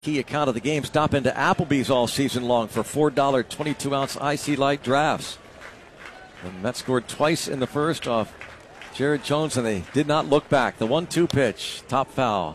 Key account of the game. Stop into Applebee's all season long for $4 22-ounce IC Light drafts. The Mets scored twice in the first off Jared Jones, and they did not look back. The 1-2 pitch, top foul.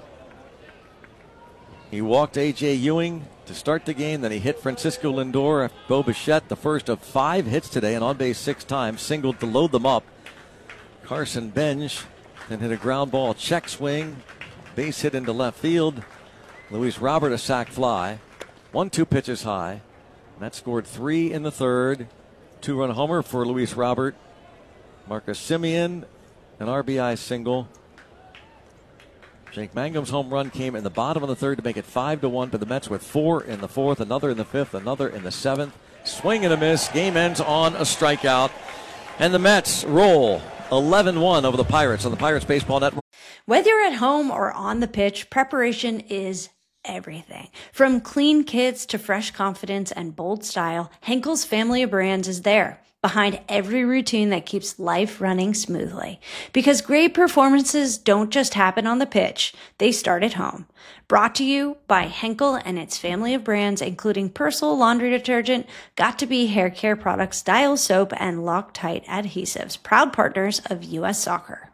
He walked A.J. Ewing to start the game. Then he hit Francisco Lindor. Bo Bichette, the first of 5 hits today, and on base 6 times, singled to load them up. Carson Benj then hit a ground ball, check swing, base hit into left field. Luis Robert a sac fly. 1-2 pitches high. Mets scored 3 in the third. 2-run homer for Luis Robert. Marcus Semien, an RBI single. Jake Mangum's home run came in the bottom of the third to make it 5-1, but the Mets with 4 in the fourth, another in the fifth, another in the seventh. Swing and a miss. Game ends on a strikeout. And the Mets roll 11-1 over the Pirates on the Pirates Baseball Network. Whether you're at home or on the pitch, preparation is everything. From clean kits to fresh confidence and bold style, Henkel's family of brands is there, behind every routine that keeps life running smoothly. Because great performances don't just happen on the pitch, they start at home. Brought to you by Henkel and its family of brands, including Persil laundry detergent, Got2b hair care products, Dial soap, and Loctite adhesives, proud partners of U.S. Soccer.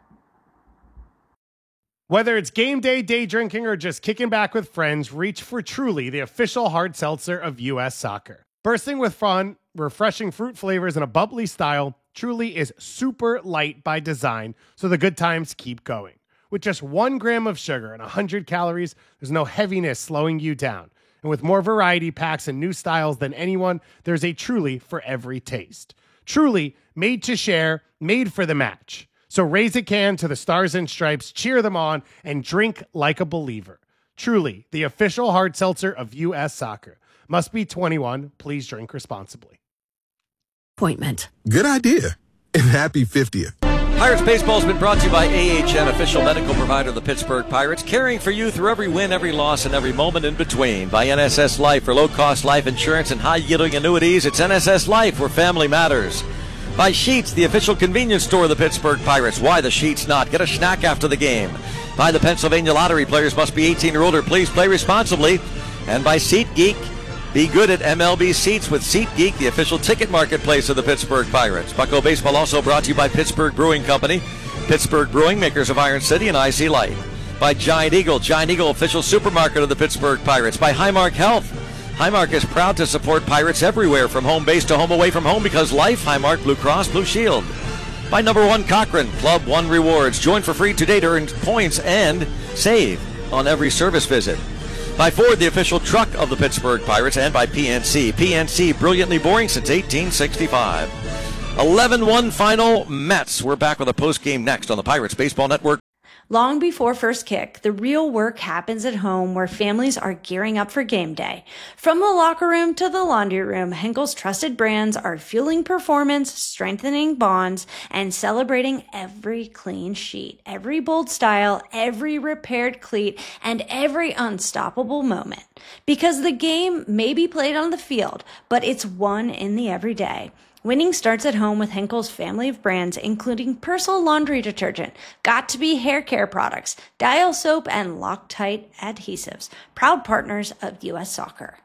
Whether it's game day, day drinking, or just kicking back with friends, reach for Truly, the official hard seltzer of U.S. Soccer. Bursting with fun, refreshing fruit flavors, and a bubbly style, Truly is super light by design, so the good times keep going. With just 1 gram of sugar and 100 calories, there's no heaviness slowing you down. And with more variety packs and new styles than anyone, there's a Truly for every taste. Truly, made to share, made for the match. So raise a can to the Stars and Stripes, cheer them on, and drink like a believer. Truly, the official hard seltzer of U.S. Soccer. Must be 21. Please drink responsibly. Appointment. Good idea. And happy 50th. Pirates Baseball has been brought to you by AHN, official medical provider of the Pittsburgh Pirates, caring for you through every win, every loss, and every moment in between. By NSS Life for low-cost life insurance and high-yielding annuities. It's NSS Life where family matters. By Sheets, the official convenience store of the Pittsburgh Pirates. Why the Sheets not? Get a snack after the game. By the Pennsylvania Lottery, players must be 18 or older. Please play responsibly. And by SeatGeek, be good at MLB seats with SeatGeek, the official ticket marketplace of the Pittsburgh Pirates. Bucko Baseball also brought to you by Pittsburgh Brewing Company. Pittsburgh Brewing, makers of Iron City and IC Light. By Giant Eagle, official supermarket of the Pittsburgh Pirates. By Highmark Health. Highmark is proud to support Pirates everywhere, from home base to home away from home, because life, Highmark, Blue Cross, Blue Shield. By Number One Cochrane, Club One Rewards. Join for free today to earn points and save on every service visit. By Ford, the official truck of the Pittsburgh Pirates, and by PNC. PNC, brilliantly boring since 1865. 11-1 final, Mets. We're back with a post-game next on the Pirates Baseball Network. Long before first kick, the real work happens at home, where families are gearing up for game day. From the locker room to the laundry room, Henkel's trusted brands are fueling performance, strengthening bonds, and celebrating every clean sheet, every bold style, every repaired cleat, and every unstoppable moment. Because the game may be played on the field, but it's won in the everyday. Winning starts at home with Henkel's family of brands, including Persil laundry detergent, Got2b hair care products, Dial soap, and Loctite adhesives, proud partners of U.S. Soccer.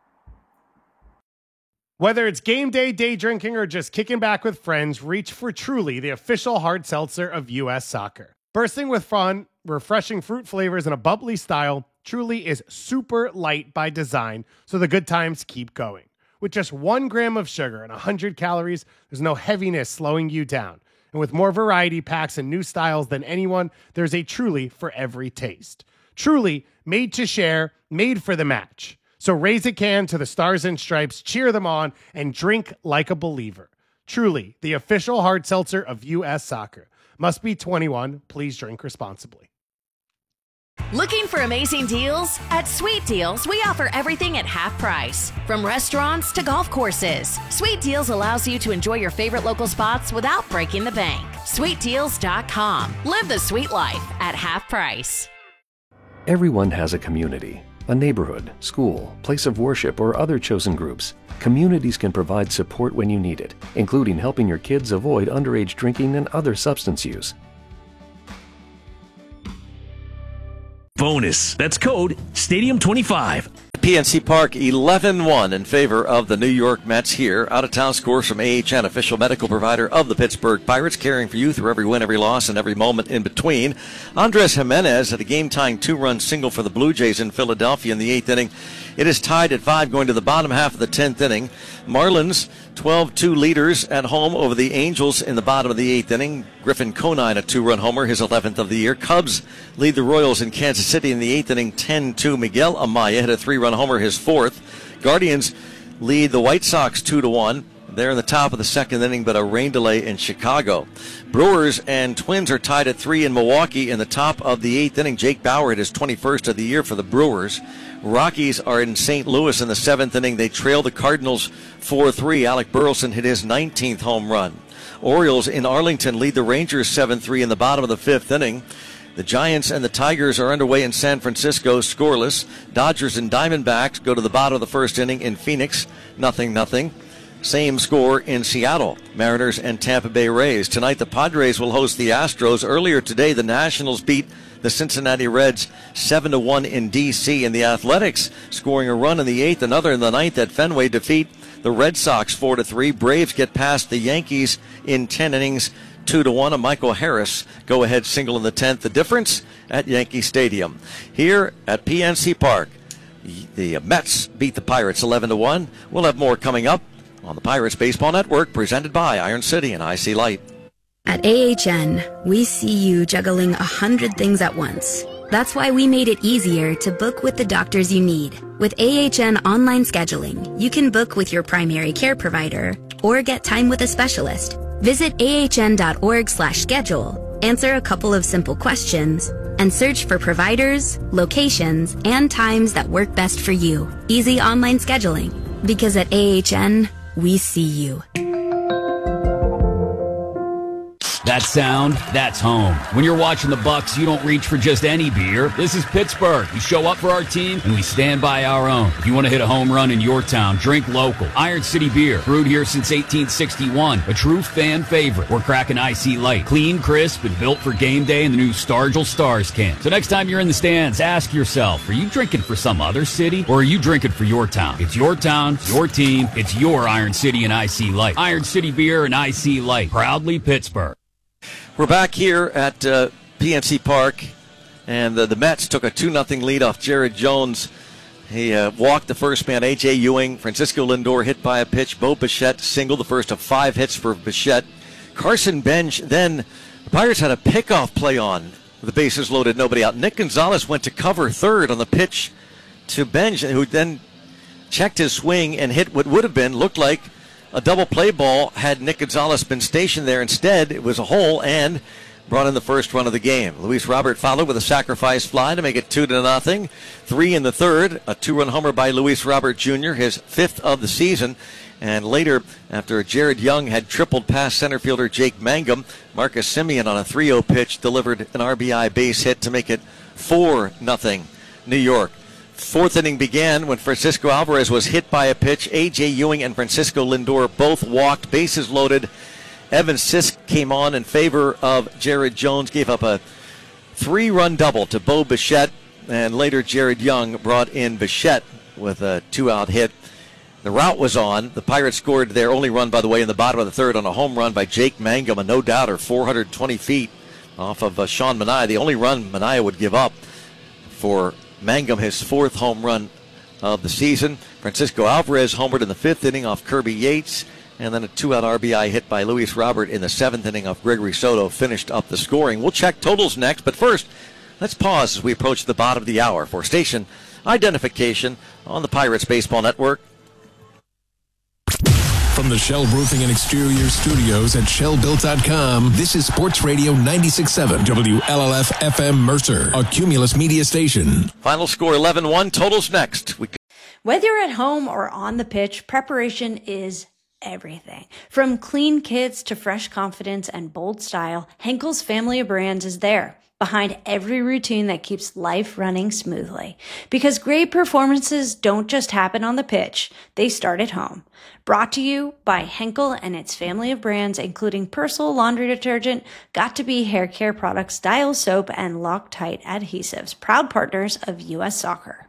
Whether it's game day, day drinking, or just kicking back with friends, reach for Truly, the official hard seltzer of U.S. Soccer. Bursting with fun, refreshing fruit flavors, and a bubbly style, Truly is super light by design, so the good times keep going. With just 1 gram of sugar and 100 calories, there's no heaviness slowing you down. And with more variety packs and new styles than anyone, there's a Truly for every taste. Truly, made to share, made for the match. So raise a can to the Stars and Stripes, cheer them on, and drink like a believer. Truly, the official hard seltzer of U.S. Soccer. Must be 21. Please drink responsibly. Looking for amazing deals? At Sweet Deals, we offer everything at half price. From restaurants to golf courses, Sweet Deals allows you to enjoy your favorite local spots without breaking the bank. SweetDeals.com. Live the sweet life at half price. Everyone has a community, a neighborhood, school, place of worship, or other chosen groups. Communities can provide support when you need it, including helping your kids avoid underage drinking and other substance use. bonus. That's code STADIUM25. PNC Park 11-1 in favor of the New York Mets here. Out-of-town scores from AHN, official medical provider of the Pittsburgh Pirates, caring for you through every win, every loss, and every moment in between. Andres Jimenez had a game-tying 2-run single for the Blue Jays in Philadelphia in the 8th inning. It is tied at 5 going to the bottom half of the 10th inning. Marlins 12-2 leaders at home over the Angels in the bottom of the 8th inning. Griffin Conine, a 2-run homer, his 11th of the year. Cubs lead the Royals in Kansas City in the 8th inning 10-2. Miguel Amaya hit a 3-run homer, his 4th. Guardians lead the White Sox 2-1. They're in the top of the 2nd inning, but a rain delay in Chicago. Brewers and Twins are tied at 3 in Milwaukee in the top of the 8th inning. Jake Bauer hit his 21st of the year for the Brewers. Rockies are in St. Louis in the 7th inning. They trail the Cardinals 4-3. Alec Burleson hit his 19th home run. Orioles in Arlington lead the Rangers 7-3 in the bottom of the 5th inning. The Giants and the Tigers are underway in San Francisco, scoreless. Dodgers and Diamondbacks go to the bottom of the 1st inning in Phoenix, 0-0. Same score in Seattle. Mariners and Tampa Bay Rays. Tonight, the Padres will host the Astros. Earlier today, the Nationals beat the Cincinnati Reds 7-1 in D.C. And the Athletics scoring a run in the 8th, another in the 9th at Fenway, defeat the Red Sox 4-3. Braves get past the Yankees in 10 innings 2-1. A Michael Harris go-ahead single in the 10th. The difference at Yankee Stadium. Here at PNC Park, the Mets beat the Pirates 11-1. We'll have more coming up on the Pirates Baseball Network, presented by Iron City and IC Light. At AHN, we see you juggling 100 things at once. That's why we made it easier to book with the doctors you need. With AHN online scheduling, you can book with your primary care provider or get time with a specialist. Visit ahn.org/schedule, answer a couple of simple questions, and search for providers, locations, and times that work best for you. Easy online scheduling. Because at AHN, we see you. That sound, that's home. When you're watching the Bucks, you don't reach for just any beer. This is Pittsburgh. We show up for our team, and we stand by our own. If you want to hit a home run in your town, drink local. Iron City Beer, brewed here since 1861. A true fan favorite. We're cracking IC Light. Clean, crisp, and built for game day in the new Stargell Stars can. So next time you're in the stands, ask yourself, are you drinking for some other city, or are you drinking for your town? It's your town, it's your team, it's your Iron City and IC Light. Iron City Beer and IC Light. Proudly Pittsburgh. We're back here at PNC Park, and the Mets took a 2-0 lead off Jared Jones. He walked the first man, A.J. Ewing. Francisco Lindor hit by a pitch. Bo Bichette singled, the first of 5 hits for Bichette. Carson Bench, then the Pirates had a pickoff play on. The bases loaded, nobody out. Nick Gonzalez went to cover third on the pitch to Bench, who then checked his swing and hit what would have been, looked like, a double play ball had Nick Gonzalez been stationed there. Instead, it was a hole and brought in the first run of the game. Luis Robert followed with a sacrifice fly to make it 2-0. 3 in the third, a 2-run homer by Luis Robert Jr., his 5th of the season. And later, after Jared Young had tripled past center fielder Jake Mangum, Marcus Semien on a 3-0 pitch delivered an RBI base hit to make it 4-0 New York. 4th inning began when Francisco Alvarez was hit by a pitch. A.J. Ewing and Francisco Lindor both walked, bases loaded. Evan Sisk came on in favor of Jared Jones, gave up a 3-run double to Bo Bichette, and later Jared Young brought in Bichette with a 2-out hit. The rout was on. The Pirates scored their only run, by the way, in the bottom of the 3rd on a home run by Jake Mangum, a no-doubter, 420 feet off of Sean Manaea, the only run Manaea would give up for Mangum, his 4th home run of the season. Francisco Alvarez homered in the 5th inning off Kirby Yates, and then a 2-out RBI hit by Luis Robert in the 7th inning off Gregory Soto finished up the scoring. We'll check totals next, but first, let's pause as we approach the bottom of the hour for station identification on the Pirates Baseball Network. From the Shell Roofing and Exterior Studios at shellbuilt.com, this is Sports Radio 96.7 WLLF FM Mercer, a Cumulus media station. Final score 11-1. Totals next. Whether you're at home or on the pitch, preparation is everything. From clean kits to fresh confidence and bold style, Henkel's family of brands is there. behind every routine that keeps life running smoothly. Because great performances don't just happen on the pitch, they start at home. Brought to you by Henkel and its family of brands, including Persil laundry detergent, Got2b hair care products, Dial soap, and Loctite adhesives, proud partners of U.S. Soccer.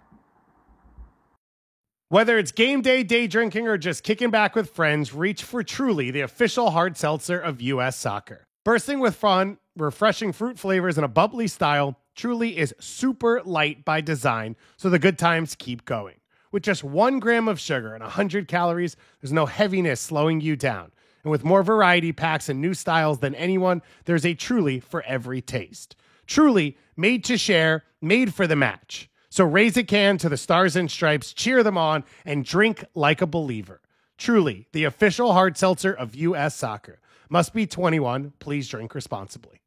Whether it's game day, day drinking, or just kicking back with friends, reach for Truly, the official hard seltzer of U.S. Soccer. Bursting with fun, refreshing fruit flavors, and a bubbly style, Truly is super light by design, so the good times keep going. With just 1 gram of sugar and 100 calories, there's no heaviness slowing you down. And with more variety packs and new styles than anyone, there's a Truly for every taste. Truly, made to share, made for the match. So raise a can to the Stars and Stripes, cheer them on, and drink like a believer. Truly, the official hard seltzer of U.S. Soccer. Must be 21. Please drink responsibly.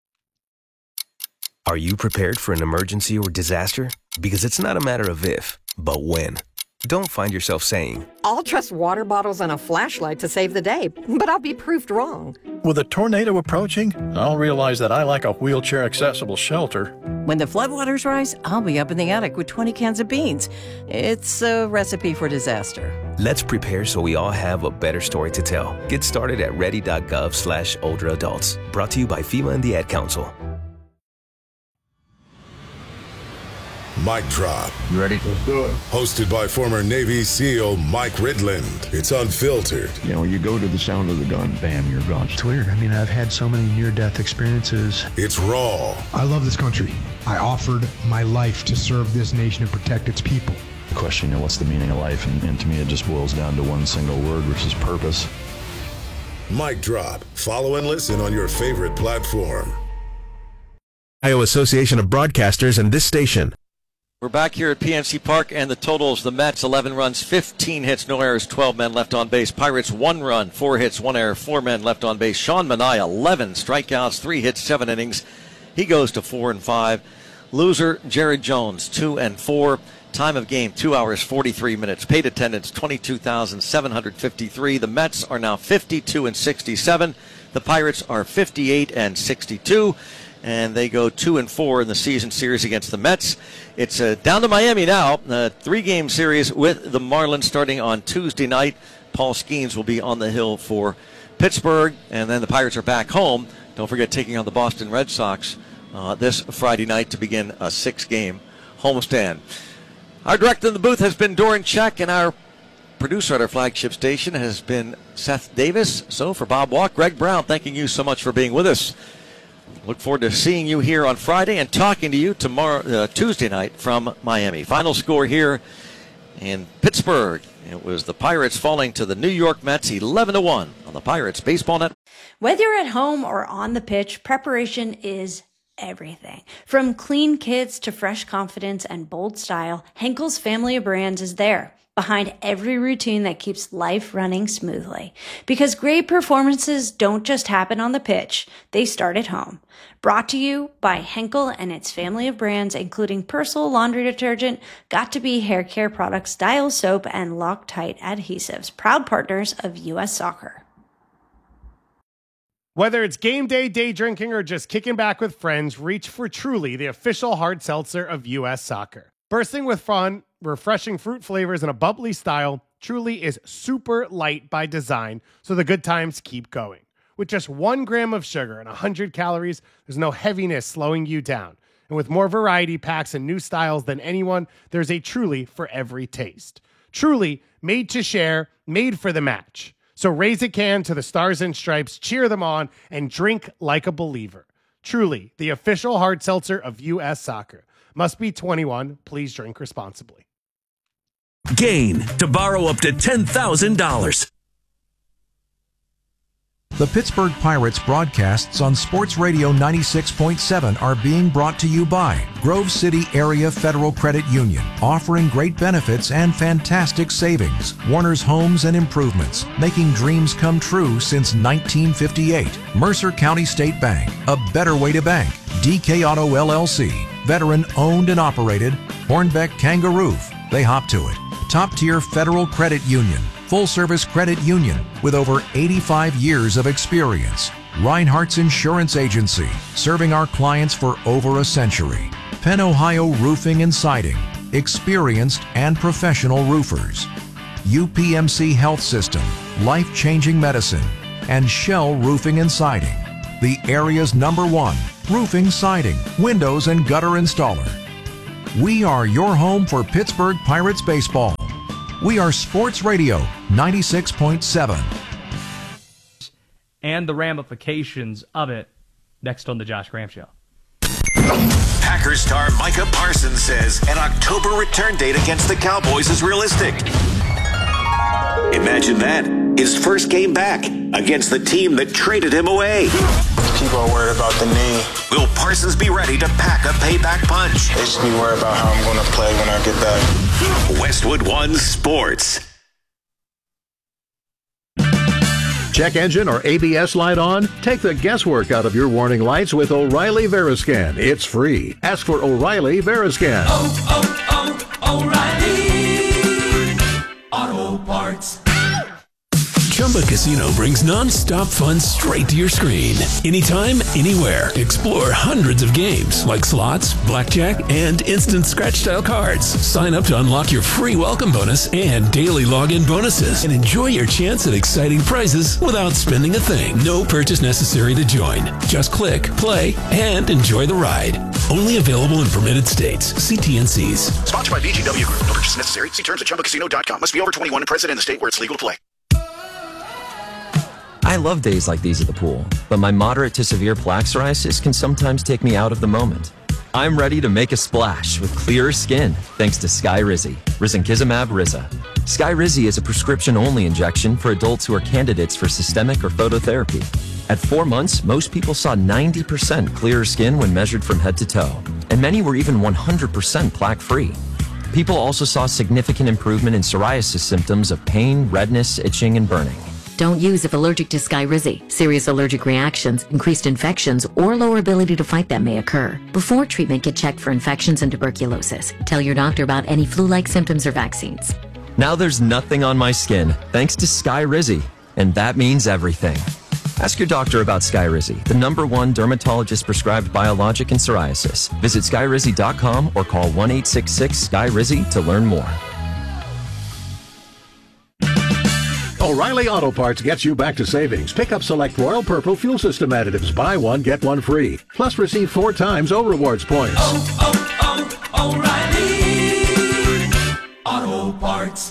Are you prepared for an emergency or disaster? Because it's not a matter of if, but when. Don't find yourself saying, I'll trust water bottles and a flashlight to save the day, but I'll be proved wrong. With a tornado approaching, I'll realize that I like a wheelchair-accessible shelter. When the floodwaters rise, I'll be up in the attic with 20 cans of beans. It's a recipe for disaster. Let's prepare so we all have a better story to tell. Get started at ready.gov/older adults. Brought to you by FEMA and the Ad Council. Mic Drop. You ready? Let's do it. Hosted by former Navy SEAL Mike Ridland. It's unfiltered. You know, you go to the sound of the gun, bam, you're gone. It's weird. I mean, I've had so many near-death experiences. It's raw. I love this country. I offered my life to serve this nation and protect its people. The question, you know, what's the meaning of life? And to me, it just boils down to one single word, which is purpose. Mic Drop. Follow and listen on your favorite platform. Ohio Association of Broadcasters and this station. We're back here at PNC Park, and the totals: the Mets 11 runs, 15 hits, no errors, 12 men left on base. Pirates 1 run, 4 hits, 1 error, 4 men left on base. Sean Manaea 11 strikeouts, 3 hits, 7 innings. He goes to 4-5. Loser Jared Jones 2-4. Time of game 2 hours 43 minutes. Paid attendance 22,753. The Mets are now 52-67. The Pirates are 58-62. And they go 2-4 in the season series against the Mets. It's down to Miami now. A 3-game series with the Marlins starting on Tuesday night. Paul Skeens will be on the hill for Pittsburgh, and then the Pirates are back home. Don't forget taking on the Boston Red Sox this Friday night to begin a 6-game homestand. Our director in the booth has been Doran Check, and our producer at our flagship station has been Seth Davis. So for Bob Walk, Greg Brown, thanking you so much for being with us. Look forward to seeing you here on Friday and talking to you tomorrow, Tuesday night from Miami. Final score here in Pittsburgh. It was the Pirates falling to the New York Mets 11-1 on the Pirates Baseball Network. Whether you're at home or on the pitch, preparation is everything. From clean kits to fresh confidence and bold style, Henkel's family of brands is there, behind every routine that keeps life running smoothly. Because great performances don't just happen on the pitch, they start at home. Brought to you by Henkel and its family of brands, including Persil laundry detergent, Got2b hair care products, Dial soap, and Loctite adhesives, proud partners of U.S. Soccer. Whether it's game day, day drinking, or just kicking back with friends, reach for Truly, the official hard seltzer of U.S. Soccer. Bursting with fun, refreshing fruit flavors, and a bubbly style, Truly is super light by design, so the good times keep going. With just 1 gram of sugar and 100 calories, there's no heaviness slowing you down. And with more variety packs and new styles than anyone, there's a Truly for every taste. Truly, made to share, made for the match. So raise a can to the Stars and Stripes, cheer them on, and drink like a believer. Truly, the official hard seltzer of U.S. Soccer. Must be 21. Please drink responsibly. Gain to borrow up to $10,000. The Pittsburgh Pirates broadcasts on Sports Radio 96.7 are being brought to you by Grove City Area Federal Credit Union, offering great benefits and fantastic savings. Warner's Homes and Improvements, making dreams come true since 1958. Mercer County State Bank, a better way to bank. DK Auto LLC, veteran owned and operated. Hornbeck Kangaroo, they hop to it. Top tier Federal Credit Union, full service credit union with over 85 years of experience. Reinhardt's Insurance Agency, serving our clients for over a century. Penn Ohio Roofing and Siding, experienced and professional roofers. UPMC Health System, life-changing medicine. And Shell Roofing and Siding, the area's #1 roofing, siding, windows, and gutter installer. We are your home for Pittsburgh Pirates baseball. We are Sports Radio 96.7. And the ramifications of it next on the Josh Graham Show. Packers star Micah Parsons says an October return date against the Cowboys is realistic. Imagine that, his first game back against the team that traded him away. People are worried about the knee. Will Parsons be ready to pack a payback punch? They should be worried about how I'm going to play when I get back. Westwood One Sports. Check engine or ABS light on? Take the guesswork out of your warning lights with O'Reilly Veriscan. It's free. Ask for O'Reilly Veriscan. O'Reilly Auto Parts. Chumba Casino brings non-stop fun straight to your screen. Anytime, anywhere. Explore hundreds of games like slots, blackjack, and instant scratch-style cards. Sign up to unlock your free welcome bonus and daily login bonuses. And enjoy your chance at exciting prizes without spending a thing. No purchase necessary to join. Just click, play, and enjoy the ride. Only available in permitted states. See TNCs. Sponsored by VGW Group. No purchase necessary. See terms at ChumbaCasino.com. Must be over 21 and present in the state where it's legal to play. I love days like these at the pool, but my moderate to severe plaque psoriasis can sometimes take me out of the moment. I'm ready to make a splash with clearer skin thanks to Skyrizi, risankizumab Riza. Skyrizi is a prescription-only injection for adults who are candidates for systemic or phototherapy. At 4 months, most people saw 90% clearer skin when measured from head to toe, and many were even 100% plaque-free. People also saw significant improvement in psoriasis symptoms of pain, redness, itching, and burning. Don't use if allergic to Skyrizi. Serious allergic reactions, increased infections, or lower ability to fight them may occur. Before treatment, get checked for infections and tuberculosis. Tell your doctor about any flu-like symptoms or vaccines. Now there's nothing on my skin thanks to Skyrizi, and that means everything. Ask your doctor about Skyrizi, the #1 dermatologist-prescribed biologic in psoriasis. Visit Skyrizi.com or call 1-866-SKY-RIZI to learn more. O'Reilly Auto Parts gets you back to savings. Pick up select Royal Purple fuel system additives. Buy one, get one free. Plus receive 4 times O-Rewards points. O'Reilly Auto Parts.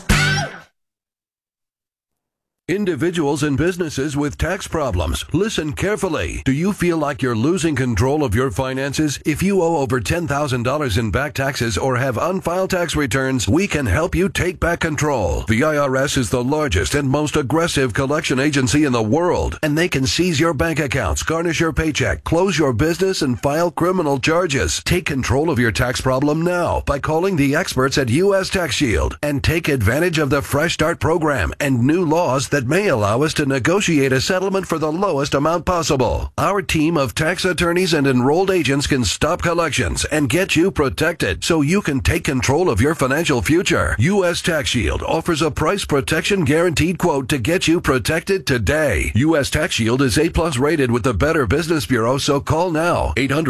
Individuals and businesses with tax problems, listen carefully. Do you feel like you're losing control of your finances? If you owe over $10,000 in back taxes or have unfiled tax returns, we can help you take back control. The IRS is the largest and most aggressive collection agency in the world, and they can seize your bank accounts, garnish your paycheck, close your business, and file criminal charges. Take control of your tax problem now by calling the experts at U.S. Tax Shield and take advantage of the Fresh Start program and new laws that may allow us to negotiate a settlement for the lowest amount possible. Our team of tax attorneys and enrolled agents can stop collections and get you protected so you can take control of your financial future. U.S. Tax Shield offers a price protection guaranteed quote to get you protected today. U.S. Tax Shield is A+ rated with the Better Business Bureau, so call now.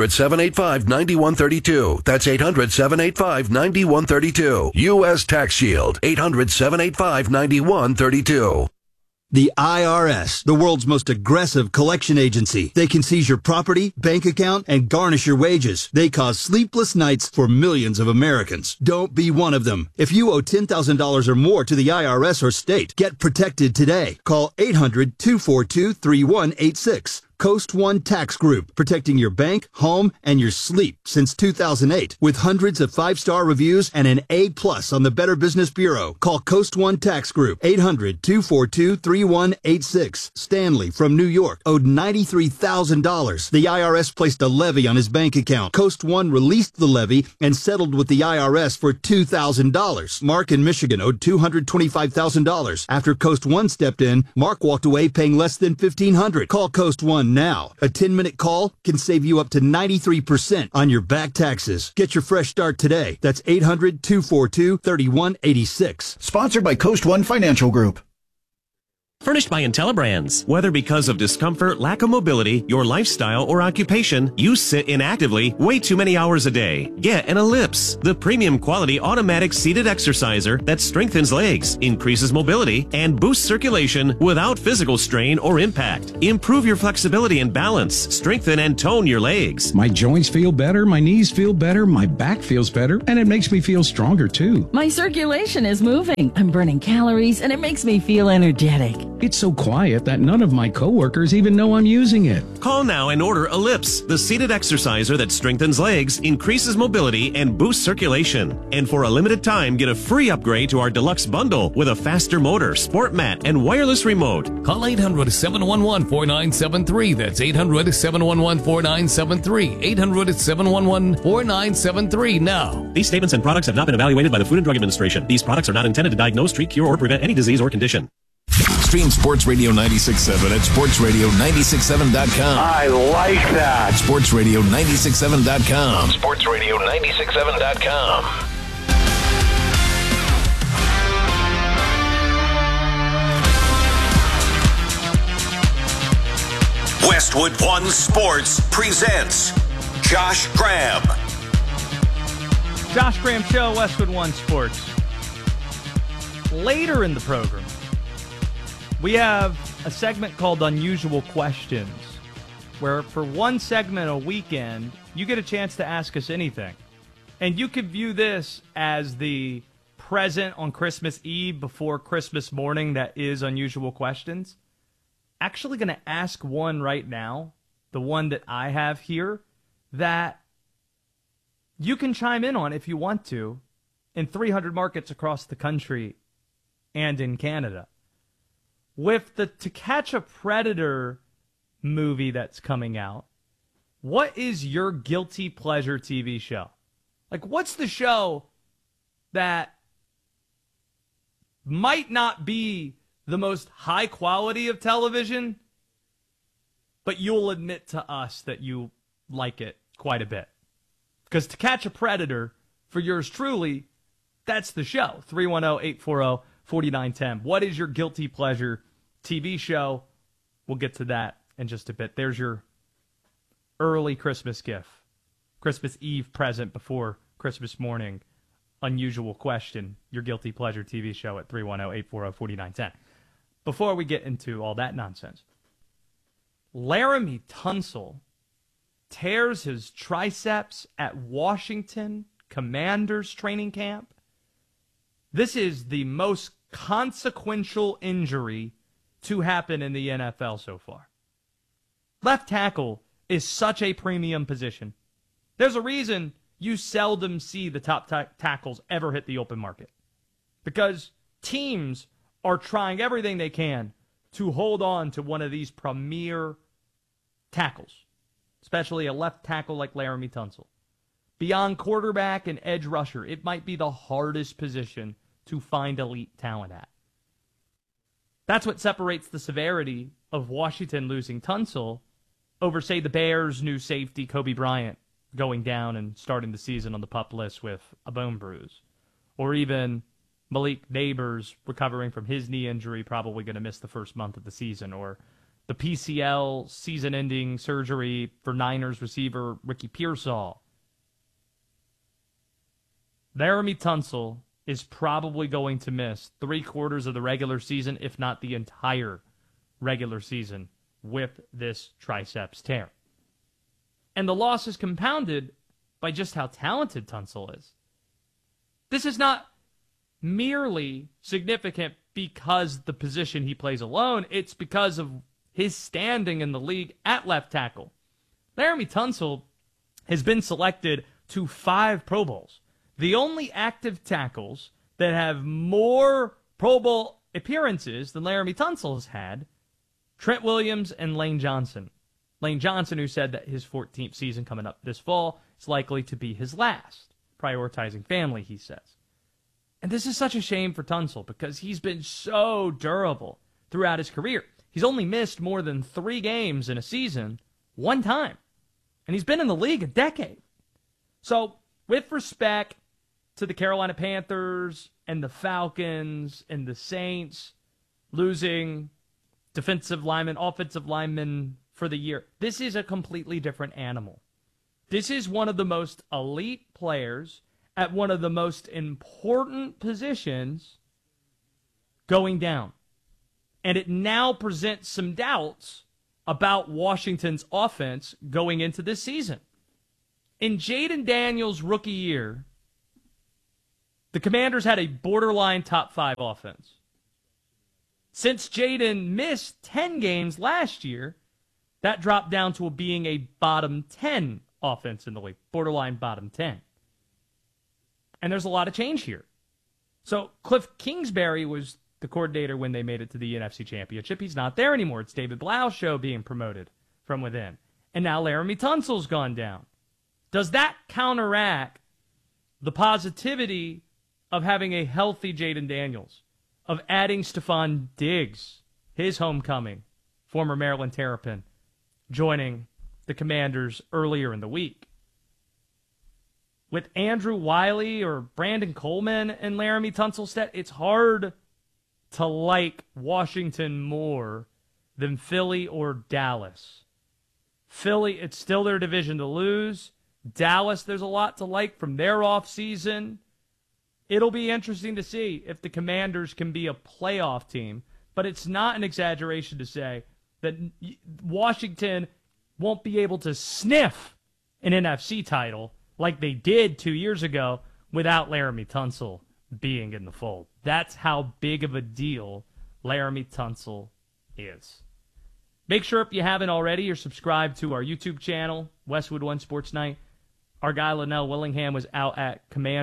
800-785-9132. That's 800-785-9132. U.S. Tax Shield. 800-785-9132. The IRS, the world's most aggressive collection agency. They can seize your property, bank account, and garnish your wages. They cause sleepless nights for millions of Americans. Don't be one of them. If you owe $10,000 or more to the IRS or state, get protected today. Call 800-242-3186. Coast One Tax Group, protecting your bank, home, and your sleep since 2008. With hundreds of 5-star reviews and an A+ on the Better Business Bureau. Call Coast One Tax Group, 800-242-3186. Stanley from New York owed $93,000. The IRS placed a levy on his bank account. Coast One released the levy and settled with the IRS for $2,000. Mark in Michigan owed $225,000. After Coast One stepped in, Mark walked away paying less than $1,500. Call Coast One now. A 10-minute call can save you up to 93% on your back taxes. Get your fresh start today. That's 800-242-3186. Sponsored by Coast One Financial Group. furnished by IntelliBrands. Whether because of discomfort, lack of mobility, your lifestyle, or occupation, you sit inactively way too many hours a day. Get an Ellipse, the premium quality automatic seated exerciser that strengthens legs, increases mobility, and boosts circulation without physical strain or impact. Improve your flexibility and balance, strengthen and tone your legs. My joints feel better, my knees feel better, my back feels better, and it makes me feel stronger too. My circulation is moving. I'm burning calories, and it makes me feel energetic. It's so quiet that none of my coworkers even know I'm using it. Call now and order Ellipse, the seated exerciser that strengthens legs, increases mobility, and boosts circulation. And for a limited time, get a free upgrade to our deluxe bundle with a faster motor, sport mat, and wireless remote. Call 800-711-4973. That's 800-711-4973. 800-711-4973 now. These statements and products have not been evaluated by the Food and Drug Administration. These products are not intended to diagnose, treat, cure, or prevent any disease or condition. Stream Sports Radio 96.7 at sportsradio967.com. I like that. sportsradio967.com. sportsradio967.com. Westwood One Sports presents Josh Graham. Josh Graham Show, Westwood One Sports. Later in the program, we have a segment called Unusual Questions, where for one segment a weekend, you get a chance to ask us anything. And you could view this as the present on Christmas Eve before Christmas morning that is Unusual Questions. Actually going to ask one right now, the one that I have here, that you can chime in on if you want to in 300 markets across the country and in Canada. With the To Catch a Predator movie that's coming out, what is your guilty pleasure TV show? Like, what's the show that might not be the most high quality of television, but you'll admit to us that you like it quite a bit? Because To Catch a Predator, for yours truly, that's the show. 310-840-4910. What is your guilty pleasure TV show? We'll get to that in just a bit. There's your early Christmas gift. Christmas Eve present before Christmas morning. Unusual question. Your guilty pleasure TV show at 310-840-4910. Before we get into all that nonsense, Laremy Tunsil tears his triceps at Washington Commanders training camp. This is the most consequential injury to happen in the NFL so far. Left tackle is such a premium position. There's a reason you seldom see the top tackles ever hit the open market, because teams are trying everything they can to hold on to one of these premier tackles, especially a left tackle like Laremy Tunsil. Beyond quarterback and edge rusher, it might be the hardest position to find elite talent at. That's what separates the severity of Washington losing Tunsil over, say, the Bears' new safety, Kobe Bryant, going down and starting the season on the PUP list with a bone bruise. Or even Malik Neighbors recovering from his knee injury, probably going to miss the first month of the season. Or the PCL season-ending surgery for Niners receiver Ricky Pearsall. Laremy Tunsil is probably going to miss 3/4 of the regular season, if not the entire regular season, with this triceps tear. And the loss is compounded by just how talented Tunsil is. This is not merely significant because the position he plays alone. It's because of his standing in the league at left tackle. Laremy Tunsil has been selected to 5 Pro Bowls. The only active tackles that have more Pro Bowl appearances than Laremy Tunsil has had, Trent Williams and Lane Johnson. Lane Johnson, who said that his 14th season coming up this fall is likely to be his last, prioritizing family, he says. And this is such a shame for Tunsil because he's been so durable throughout his career. He's only missed more than 3 games in a season one time, and he's been in the league a decade. So, with respect to the Carolina Panthers and the Falcons and the Saints losing defensive lineman, offensive lineman for the year. This is a completely different animal. This is one of the most elite players at one of the most important positions going down. And it now presents some doubts about Washington's offense going into this season. In Jayden Daniels' rookie year, the Commanders had a borderline top 5 offense. Since Jayden missed 10 games last year, that dropped down to being a bottom 10 offense in the league, borderline bottom 10. And there's a lot of change here. So Cliff Kingsbury was the coordinator when they made it to the NFC Championship. He's not there anymore. It's David Blau's show being promoted from within. And now Laramie Tunsil's gone down. Does that counteract the positivity of having a healthy Jayden Daniels, of adding Stephon Diggs, his homecoming, former Maryland Terrapin, joining the Commanders earlier in the week? With Andrew Wiley or Brandon Coleman and Laramie Tunsilstead, it's hard to like Washington more than Philly or Dallas. Philly, it's still their division to lose. Dallas, there's a lot to like from their offseason. It'll be interesting to see if the Commanders can be a playoff team, but it's not an exaggeration to say that Washington won't be able to sniff an NFC title like they did 2 years ago without Laramie Tunsil being in the fold. That's how big of a deal Laramie Tunsil is. Make sure if you haven't already, you're subscribed to our YouTube channel, Westwood One Sports Night. Our guy Linnell Willingham was out at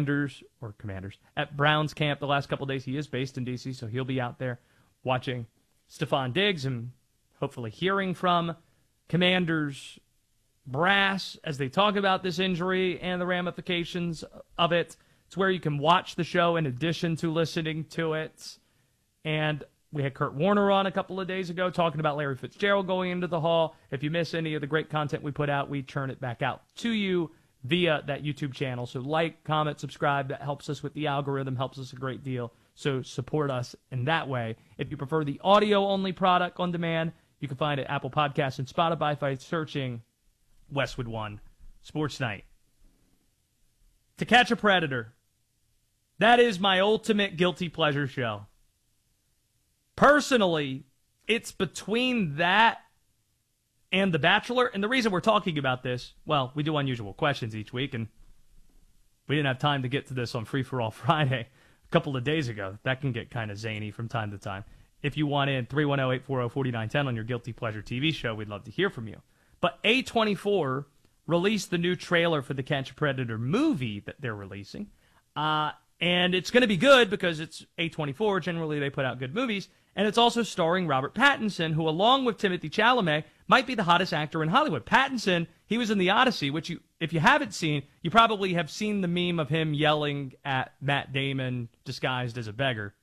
at Browns camp the last couple of days. He is based in D.C., so he'll be out there watching Stephon Diggs and hopefully hearing from Commanders brass as they talk about this injury and the ramifications of it. It's where you can watch the show in addition to listening to it. And we had Kurt Warner on a couple of days ago talking about Larry Fitzgerald going into the Hall. If you miss any of the great content we put out, we turn it back out to you via that YouTube channel. So like, comment, subscribe. That helps us with the algorithm, helps us a great deal. So support us in that way. If you prefer the audio-only product on demand, you can find it at Apple Podcasts and Spotify by searching Westwood One Sports Night. To Catch a Predator. That is my ultimate guilty pleasure show. Personally, it's between that and The Bachelor. And the reason we're talking about this, well, we do Unusual Questions each week, and we didn't have time to get to this on Free For All Friday a couple of days ago. That can get kind of zany from time to time. If you want in, 310-840-4910 on your Guilty Pleasure TV show, we'd love to hear from you. But A24 released the new trailer for the Catch a Predator movie that they're releasing. And it's going to be good because it's A24. Generally, they put out good movies. And it's also starring Robert Pattinson, who, along with Timothée Chalamet, might be the hottest actor in Hollywood. Pattinson, he was in The Odyssey, which if you haven't seen, you probably have seen the meme of him yelling at Matt Damon disguised as a beggar.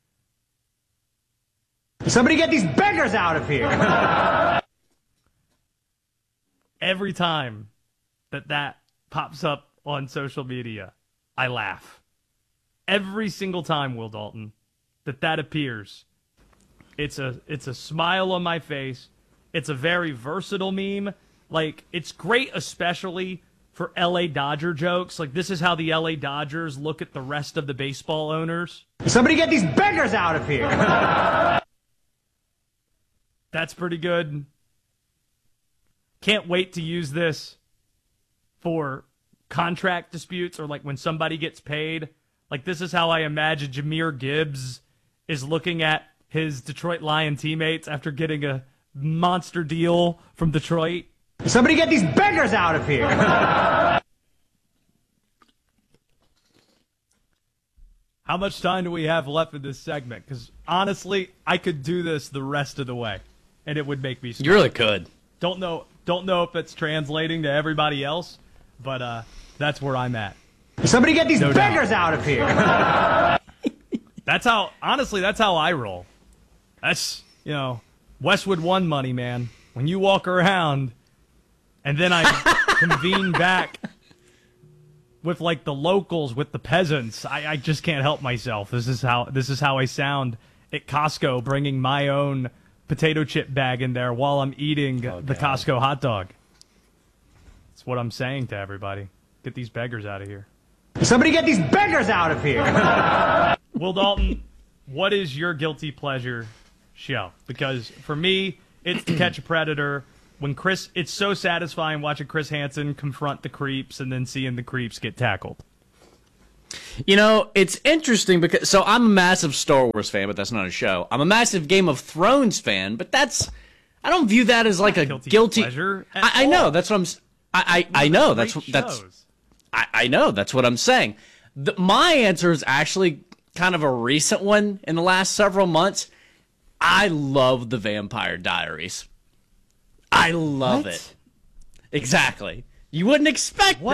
Somebody get these beggars out of here! Every time that pops up on social media, I laugh. Every single time, Will Dalton, that appears, it's a smile on my face. It's a very versatile meme. Like, it's great especially for LA Dodger jokes. Like, this is how the LA Dodgers look at the rest of the baseball owners. Somebody get these beggars out of here! That's pretty good. Can't wait to use this for contract disputes or like when somebody gets paid. Like, this is how I imagine Jahmyr Gibbs is looking at his Detroit Lion teammates after getting a monster deal from Detroit. Somebody get these beggars out of here! How much time do we have left in this segment? Because honestly, I could do this the rest of the way, and it would make me smile. You really could. Don't know if it's translating to everybody else, but that's where I'm at. Somebody get these beggars out of here! That's how I roll. That's, Westwood One money, man. When you walk around, and then I convene back with like the locals, with the peasants, I just can't help myself. This is how I sound at Costco, bringing my own potato chip bag in there while I'm eating the Costco hot dog. That's what I'm saying to everybody. Get these beggars out of here. Somebody get these beggars out of here. Will Dalton, what is your guilty pleasure show? Because for me, it's To Catch a Predator. It's so satisfying watching Chris Hansen confront the creeps and then seeing the creeps get tackled. You know, it's interesting because, so I'm a massive Star Wars fan, but that's not a show. I'm a massive Game of Thrones fan, but I don't view that as like a guilty pleasure. I know, that's what I know, I know, that's what I'm saying. My answer is actually kind of a recent one in the last several months. I love the Vampire Diaries. I love it. Exactly. You wouldn't expect that. What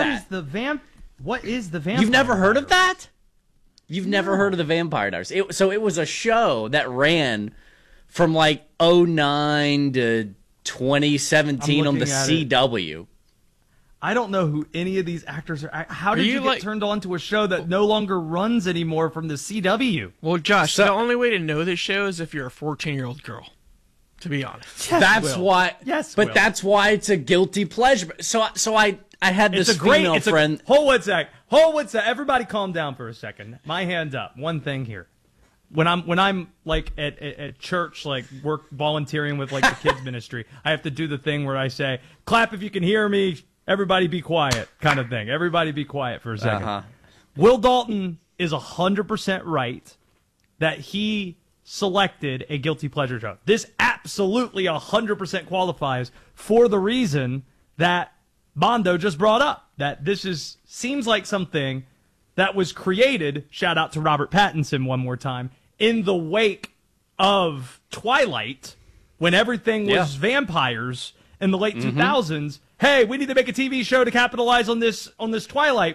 is the Vampire You've never heard Diaries? of that? You've never heard of the Vampire Diaries. So it was a show that ran from like 2009 to 2017 on the CW. I don't know who any of these actors are. How did you get turned on to a show that no longer runs anymore from the CW? Well, Josh, the only way to know this show is if you're a 14-year-old girl, to be honest. Yes, that's Will. why. Yes, but Will. that's why it's a guilty pleasure. So I had this female friend. Hold one sec. Everybody calm down for a second. My hand up. One thing here. When I'm like at church, like work volunteering with like the kids ministry, I have to do the thing where I say, clap if you can hear me. Everybody be quiet, kind of thing. Everybody be quiet for a second. Uh-huh. Will Dalton is 100% right that he selected a guilty pleasure show. This absolutely 100% qualifies for the reason that Bondo just brought up. That this seems like something that was created, shout out to Robert Pattinson one more time, in the wake of Twilight, when everything was vampires in the late 2000s. Hey, we need to make a TV show to capitalize on this Twilight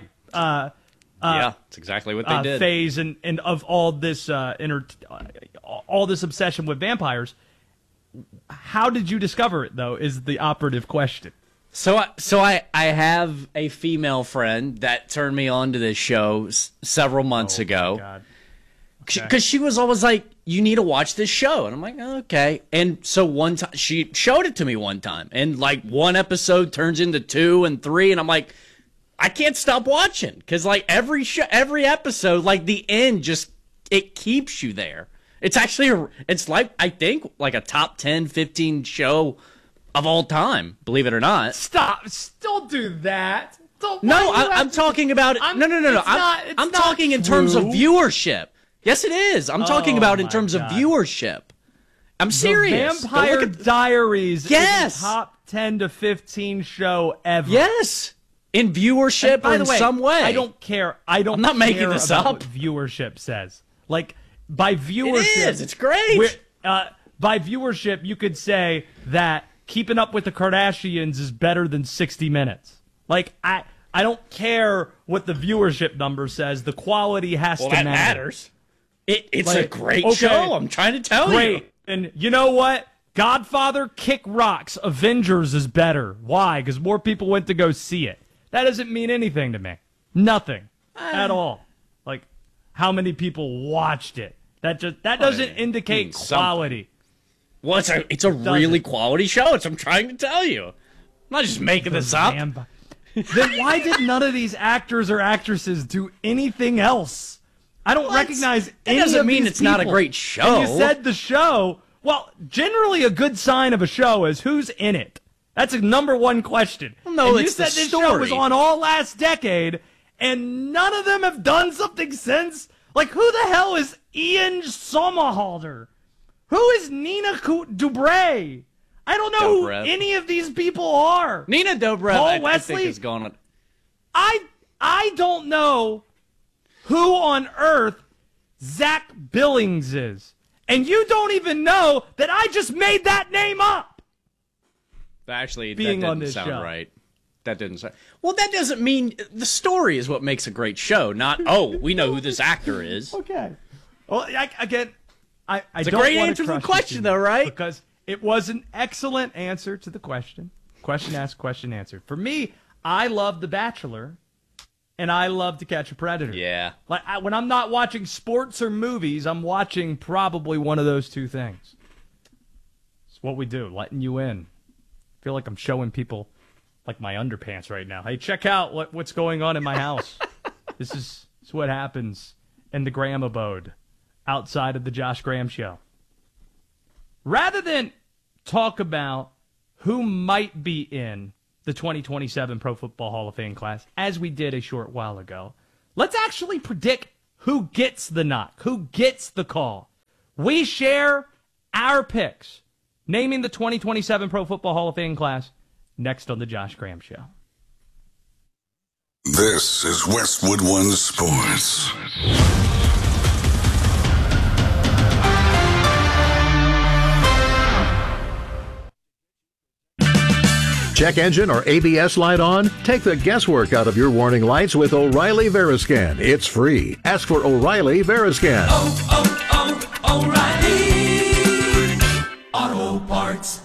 that's exactly what they did. Phase and of all this all this obsession with vampires. How did you discover it, though, is the operative question. So I have a female friend that turned me on to this show several months ago. Because she was always like, you need to watch this show. And I'm like, okay. And so one time, she showed it to me one time. And like one episode turns into 2 and 3. And I'm like, I can't stop watching. Because like every episode, like the end it keeps you there. It's actually, it's like, I think, like a top 10, 15 show of all time, believe it or not. Stop. Don't do that. I'm talking about it. No. I'm talking in terms of viewership. Yes, it is. I'm talking about in terms of viewership. I'm serious. The Vampire Diaries is a top 10 to 15 show ever. Yes. In viewership or in some way. I don't care. I'm not making this up. What viewership says. Like, by viewership. It is. It's great. By viewership, you could say that Keeping Up with the Kardashians is better than 60 Minutes. Like, I don't care what the viewership number says. The quality has to matter. Matters. It's like, a great show. I'm trying to tell you. Great. And you know what? Godfather Kick Rocks Avengers is better. Why? Because more people went to go see it. That doesn't mean anything to me. Nothing. At all. Like, how many people watched it? That doesn't indicate quality. Well, it's a really quality show. I'm trying to tell you. I'm not just making this up. Then why did none of these actors or actresses do anything else? I don't recognize any of these people. That doesn't mean it's not a great show. And you said the show. Well, generally a good sign of a show is who's in it. That's a number one question. No, and it's you said this show was on all last decade, and none of them have done something since. Like, who the hell is Ian Somerhalder? Who is Nina Dobrev? I don't know who any of these people are. Nina Dobrev, Paul I Wesley? think is going on. I don't know who on earth Zach Billings is. And you don't even know that I just made that name up. Actually, Being that on didn't this sound show. right. That didn't sound... Well, that doesn't mean... The story is what makes a great show, not, we know who this actor is. Okay. Well, again, I it's don't a great want answer to the crush question, you, though, right? Because it was an excellent answer to the question. Question asked, question answered. For me, I love The Bachelor, and I love To Catch a Predator. Yeah. Like when I'm not watching sports or movies, I'm watching probably one of those two things. what we do, letting you in. I feel like I'm showing people like my underpants right now. Hey, check out what's going on in my house. This is what happens in the Graham abode outside of the Josh Graham Show. Rather than talk about who might be in the 2027 Pro Football Hall of Fame class, as we did a short while ago, let's actually predict who gets the knock, who gets the call. We share our picks, naming the 2027 Pro Football Hall of Fame class, next on the Josh Graham Show. This is Westwood One Sports. Check engine or ABS light on? Take the guesswork out of your warning lights with O'Reilly Veriscan. It's free. Ask for O'Reilly Veriscan. O'Reilly Auto Parts.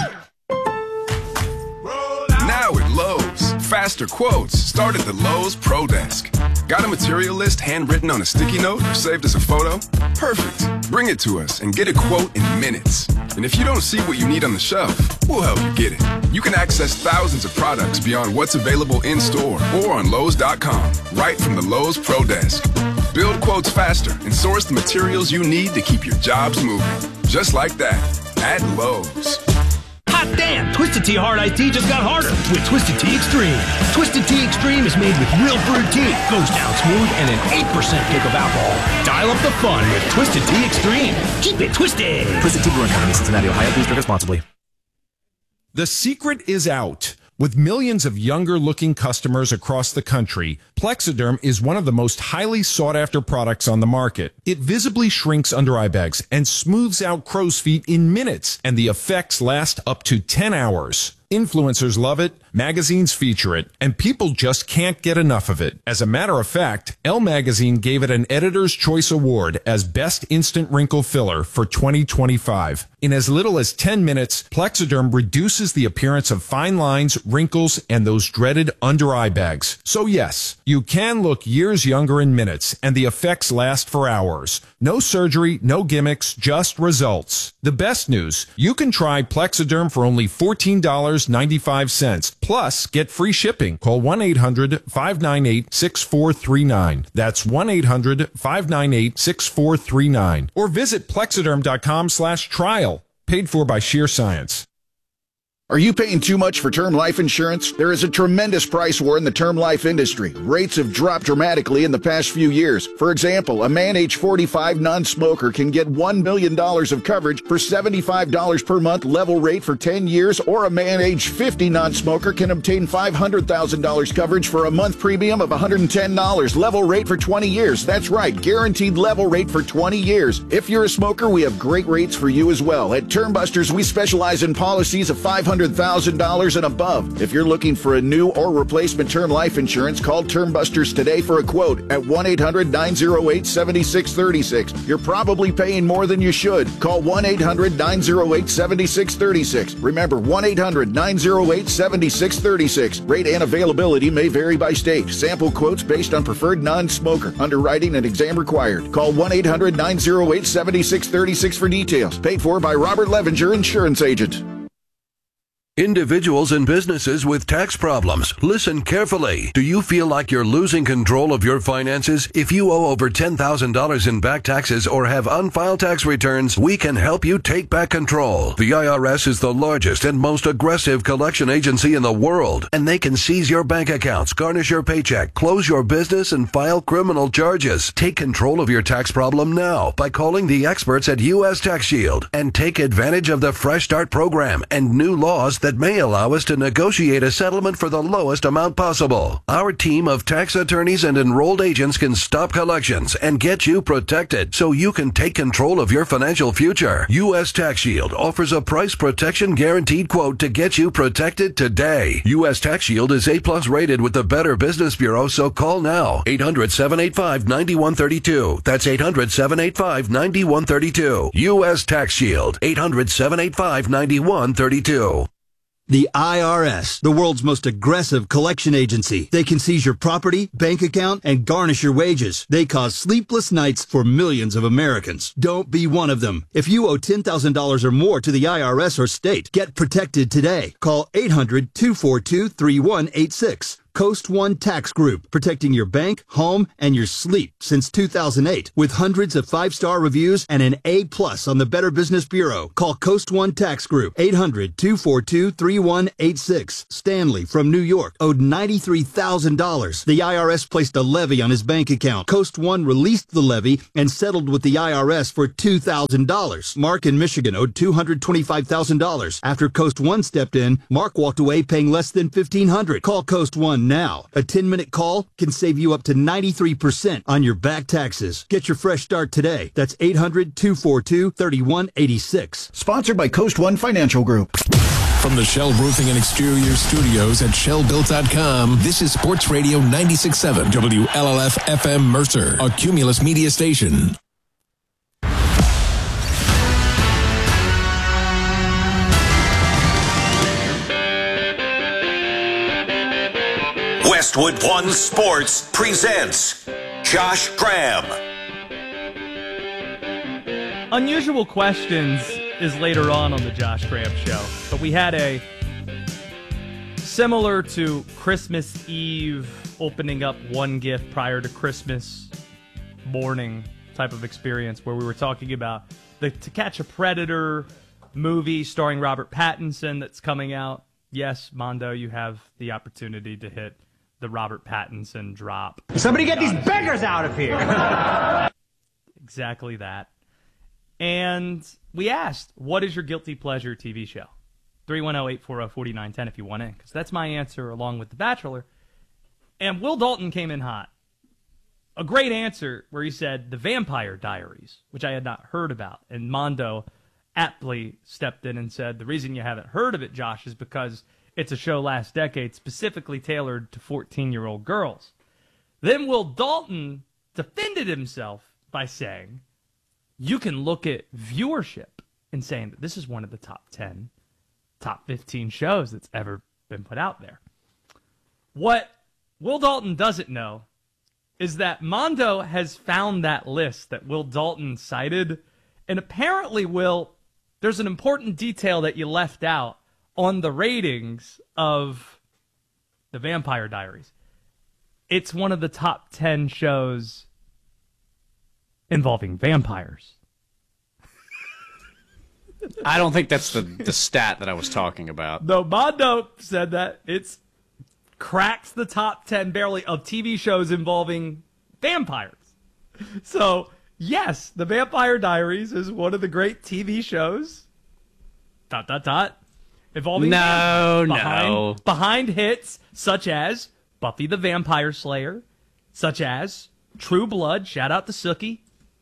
Now at Lowe's, faster quotes start at the Lowe's Pro Desk. Got a material list handwritten on a sticky note or saved as a photo? Perfect. Bring it to us and get a quote in minutes. And if you don't see what you need on the shelf, we'll help you get it. You can access thousands of products beyond what's available in-store or on Lowe's.com, right from the Lowe's Pro Desk. Build quotes faster and source the materials you need to keep your jobs moving. Just like that, at Lowe's. Hot damn! Twisted Tea Hard Iced Tea just got harder with Twisted Tea Extreme. Twisted Tea Extreme is made with real brewed tea, goes down smooth, and an 8% kick of alcohol. Dial up the fun with Twisted Tea Extreme. Keep it twisted. Twisted Tea Brewing Company, Cincinnati, Ohio. Please drink responsibly. The secret is out. With millions of younger-looking customers across the country, Plexiderm is one of the most highly sought-after products on the market. It visibly shrinks under eye bags and smooths out crow's feet in minutes, and the effects last up to 10 hours. Influencers love it, magazines feature it, and people just can't get enough of it. As a matter of fact, Elle Magazine gave it an Editor's Choice Award as Best Instant Wrinkle Filler for 2025. In as little as 10 minutes, Plexiderm reduces the appearance of fine lines, wrinkles, and those dreaded under-eye bags. So yes, you can look years younger in minutes, and the effects last for hours. No surgery, no gimmicks, just results. The best news, you can try Plexiderm for only $14.95. Plus, get free shipping. Call 1-800-598-6439. That's 1-800-598-6439. Or visit Plexiderm.com/trial. Paid for by Sheer Science. Are you paying too much for term life insurance? There is a tremendous price war in the term life industry. Rates have dropped dramatically in the past few years. For example, a man age 45 non-smoker can get $1 million of coverage for $75 per month level rate for 10 years, or a man age 50 non-smoker can obtain $500,000 coverage for a month premium of $110 level rate for 20 years. That's right, guaranteed level rate for 20 years. If you're a smoker, we have great rates for you as well. At Term Busters, we specialize in policies of $500,000 and above. If you're looking for a new or replacement term life insurance, call Term Busters today for a quote at 1-800-908-7636. You're probably paying more than you should. Call 1-800-908-7636. Remember, 1-800-908-7636. Rate and availability may vary by state. Sample quotes based on preferred non-smoker. Underwriting and exam required. Call 1-800-908-7636 for details. Paid for by Robert Levenger, Insurance Agent. Individuals and businesses with tax problems, listen carefully. Do you feel like you're losing control of your finances? If you owe over $10,000 in back taxes or have unfiled tax returns, we can help you take back control. The IRS is the largest and most aggressive collection agency in the world, and they can seize your bank accounts, garnish your paycheck, close your business, and file criminal charges. Take control of your tax problem now by calling the experts at U.S. Tax Shield and take advantage of the Fresh Start program and new laws that may allow us to negotiate a settlement for the lowest amount possible. Our team of tax attorneys and enrolled agents can stop collections and get you protected so you can take control of your financial future. U.S. Tax Shield offers a price protection guaranteed quote to get you protected today. U.S. Tax Shield is A+ rated with the Better Business Bureau, so call now. 800-785-9132. That's 800-785-9132. U.S. Tax Shield. 800-785-9132. The IRS, the world's most aggressive collection agency. They can seize your property, bank account, and garnish your wages. They cause sleepless nights for millions of Americans. Don't be one of them. If you owe $10,000 or more to the IRS or state, get protected today. Call 800-242-3186. Coast One Tax Group, protecting your bank, home, and your sleep since 2008. With hundreds of 5-star reviews and an A+ on the Better Business Bureau. Call Coast One Tax Group, 800-242-3186. Stanley from New York owed $93,000. The IRS placed a levy on his bank account. Coast One released the levy and settled with the IRS for $2,000. Mark in Michigan owed $225,000. After Coast One stepped in, Mark walked away paying less than $1,500. Call Coast One now. A 10-minute call can save you up to 93% on your back taxes. Get your fresh start today. That's 800-242-3186. Sponsored by Coast One Financial Group. From the Shell Roofing and Exterior Studios at ShellBuilt.com, this is Sports Radio 96.7 WLLF FM Mercer, a Cumulus media station. Westwood One Sports presents Josh Graham. Unusual Questions is later on the Josh Graham Show, but we had a similar to Christmas Eve opening up one gift prior to Christmas morning type of experience where we were talking about the To Catch a Predator movie starring Robert Pattinson that's coming out. Yes, Mondo, you have the opportunity to hit the Robert Pattinson drop. Somebody get these beggars out of here! Exactly that. And we asked, what is your guilty pleasure TV show? 310-840-4910 if you want in, because that's my answer along with The Bachelor. And Will Dalton came in hot. A great answer where he said The Vampire Diaries, which I had not heard about. And Mondo aptly stepped in and said, the reason you haven't heard of it, Josh, is because it's a show last decade specifically tailored to 14-year-old girls. Then Will Dalton defended himself by saying, you can look at viewership and saying that this is one of the top 10, top 15 shows that's ever been put out there. What Will Dalton doesn't know is that Mondo has found that list that Will Dalton cited, and apparently, Will, there's an important detail that you left out on the ratings of The Vampire Diaries. It's one of the top 10 shows involving vampires. I don't think that's the stat that I was talking about. No, Mondo said that it's cracks the top 10 barely of TV shows involving vampires. So, yes, The Vampire Diaries is one of the great TV shows. ... Involving behind hits such as Buffy the Vampire Slayer, such as True Blood, shout out to Sookie.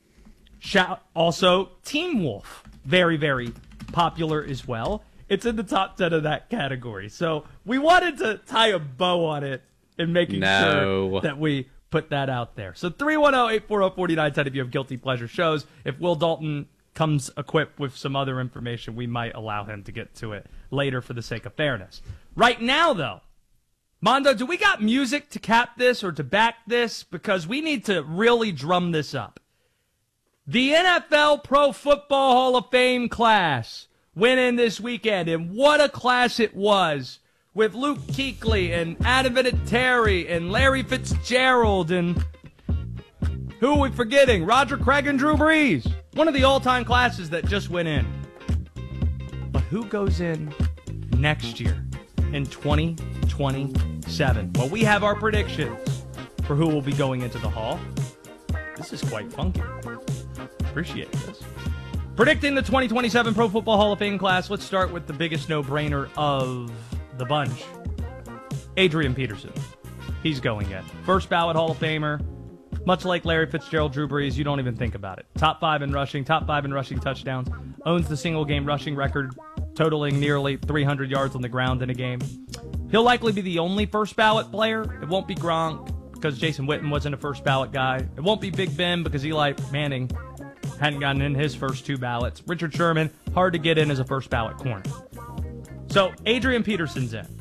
Also Teen Wolf, very, very popular as well. It's in the top 10 of that category. So we wanted to tie a bow on it and making sure that we put that out there. So 310-840-4910 if you have guilty pleasure shows. If Will Dalton comes equipped with some other information, we might allow him to get to it later for the sake of fairness. Right now, though, Mondo, do we got music to cap this or to back this? Because we need to really drum this up. The NFL Pro Football Hall of Fame class went in this weekend, and what a class it was, with Luke Kuechly and Adam Vinatieri and Larry Fitzgerald and who are we forgetting? Roger Craig and Drew Brees. One of the all-time classes that just went in. But who goes in next year in 2027? Well, we have our predictions for who will be going into the Hall. This is quite funky. Appreciate this. Predicting the 2027 Pro Football Hall of Fame class, let's start with the biggest no-brainer of the bunch. Adrian Peterson. He's going in. First ballot Hall of Famer. Much like Larry Fitzgerald, Drew Brees, you don't even think about it. Top 5 in rushing touchdowns. Owns the single-game rushing record, totaling nearly 300 yards on the ground in a game. He'll likely be the only first-ballot player. It won't be Gronk because Jason Witten wasn't a first-ballot guy. It won't be Big Ben because Eli Manning hadn't gotten in his first 2 ballots. Richard Sherman, hard to get in as a first-ballot corner. So Adrian Peterson's in.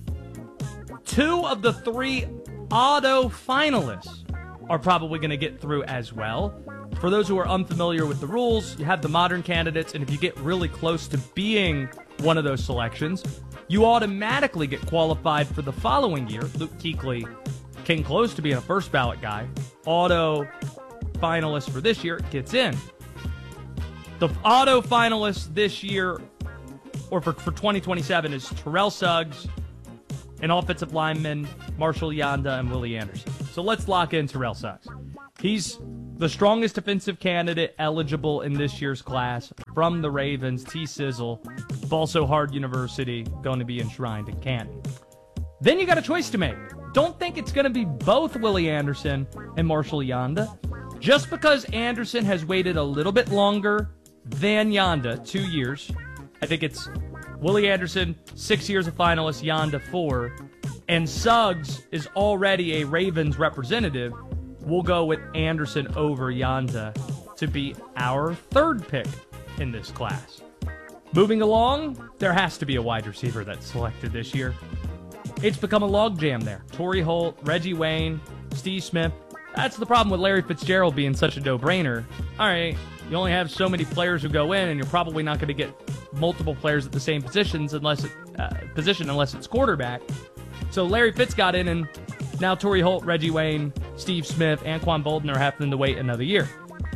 2 of the 3 auto finalists are probably going to get through as well. For those who are unfamiliar with the rules, you have the modern candidates, and if you get really close to being one of those selections, you automatically get qualified for the following year. Luke Kuechly came close to being a first ballot guy. Auto finalist for this year gets in. The auto finalists this year, or for 2027, is Terrell Suggs, an offensive lineman, Marshall Yanda, and Willie Anderson. So let's lock in Terrell Suggs. He's the strongest defensive candidate eligible in this year's class from the Ravens, T-Sizzle, Balso Hard University, going to be enshrined in Canton. Then you got a choice to make. Don't think it's going to be both Willie Anderson and Marshall Yanda. Just because Anderson has waited a little bit longer than Yanda, 2 years. I think it's Willie Anderson, 6 years a finalist, Yanda 4. And Suggs is already a Ravens representative. We'll go with Anderson over Yanda to be our 3rd pick in this class. Moving along, there has to be a wide receiver that's selected this year. It's become a logjam there. Torrey Holt, Reggie Wayne, Steve Smith. That's the problem with Larry Fitzgerald being such a no-brainer. All right, you only have so many players who go in, and you're probably not going to get multiple players at the same positions unless it's quarterback. So Larry Fitz got in, and now Torrey Holt, Reggie Wayne, Steve Smith, Anquan Bolden are having to wait another year.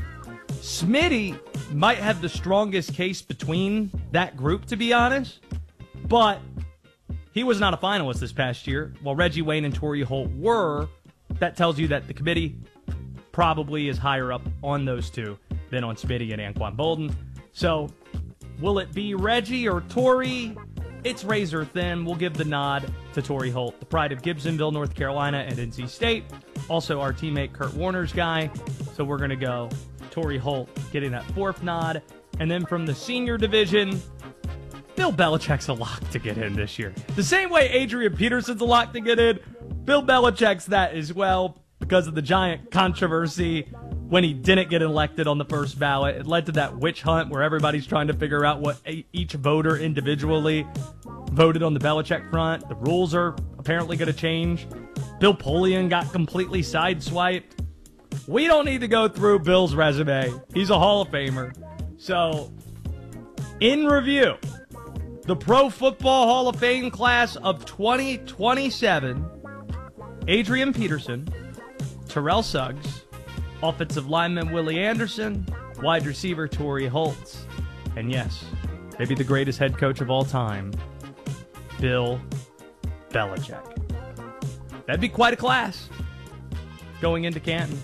Smitty might have the strongest case between that group, to be honest, but he was not a finalist this past year, while Reggie Wayne and Torrey Holt were. That tells you that the committee probably is higher up on those two than on Smitty and Anquan Bolden. So, will it be Reggie or Torrey? It's razor thin. We'll give the nod to Torrey Holt, the pride of Gibsonville, North Carolina, and NC State. Also, our teammate Kurt Warner's guy. So we're going to go Torrey Holt getting that 4th nod. And then from the senior division, Bill Belichick's a lock to get in this year. The same way Adrian Peterson's a lock to get in, Bill Belichick's that as well because of the giant controversy when he didn't get elected on the first ballot. It led to that witch hunt where everybody's trying to figure out what each voter individually voted on the Belichick front. The rules are apparently going to change. Bill Polian got completely sideswiped. We don't need to go through Bill's resume. He's a Hall of Famer. So, in review, the Pro Football Hall of Fame class of 2027, Adrian Peterson, Terrell Suggs, offensive lineman Willie Anderson, wide receiver Torrey Holt, and yes, maybe the greatest head coach of all time, Bill Belichick. That'd be quite a class going into Canton.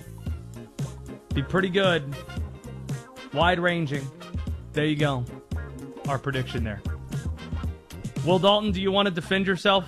Be pretty good. Wide-ranging. There you go. Our prediction there. Will Dalton, do you want to defend yourself?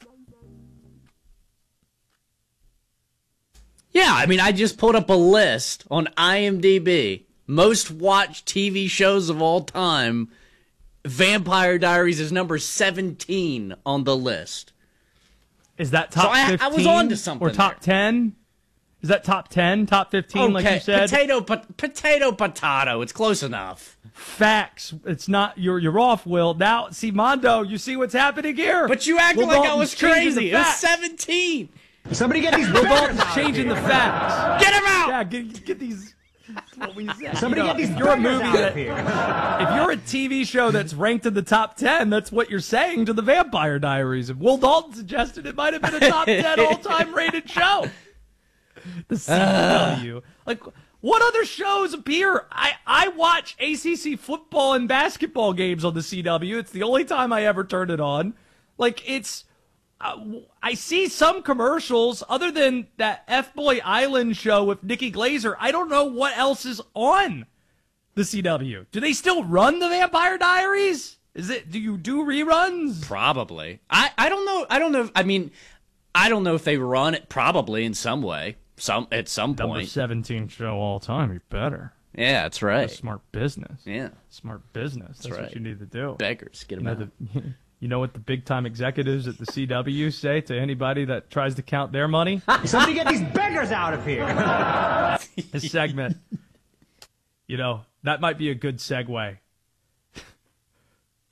Yeah, I mean, I just pulled up a list on IMDb. Most watched TV shows of all time. Vampire Diaries is number 17 on the list. Is that top 15? I was on to something. Or top 10? Is that top 10, top 15, okay. like you said? Potato. It's close enough. Facts. It's not. You're off, Will. Now, see, Mondo, you see what's happening here? But you acted like I was crazy. It was 17. Somebody get these Will beggars Dalton's out changing of the facts. Get him out! Yeah, get these. What we said. Somebody get these you're a beggars movie out that, of here. If you're a TV show that's ranked in the top 10, that's what you're saying to the Vampire Diaries. And Will Dalton suggested it might have been a top 10 all-time rated show. The CW. Like, what other shows appear? I watch ACC football and basketball games on the CW. It's the only time I ever turn it on. Like, it's... I see some commercials other than that F-Boy Island show with Nikki Glazer. I don't know what else is on the CW. Do they still run the Vampire Diaries? Do you do reruns? Probably. I don't know. I mean, I don't know if they run it probably in some way. At some point. Number 17 show all time. You better. Yeah, that's right. That's smart business. Yeah. Smart business. That's right. What you need to do. Beggars. Get them out. You know what the big-time executives at the CW say to anybody that tries to count their money? Somebody get these beggars out of here. This segment. You know, that might be a good segue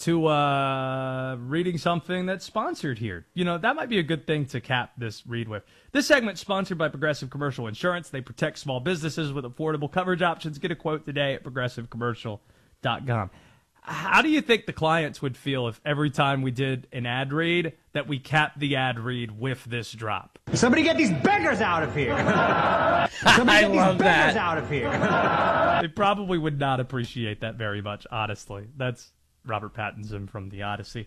to reading something that's sponsored here. You know, that might be a good thing to cap this read with. This segment's sponsored by Progressive Commercial Insurance. They protect small businesses with affordable coverage options. Get a quote today at progressivecommercial.com. How do you think the clients would feel if every time we did an ad read that we capped the ad read with this drop? Somebody get these beggars out of here. Somebody get these beggars out of here. They probably would not appreciate that very much, honestly. That's Robert Pattinson from The Odyssey.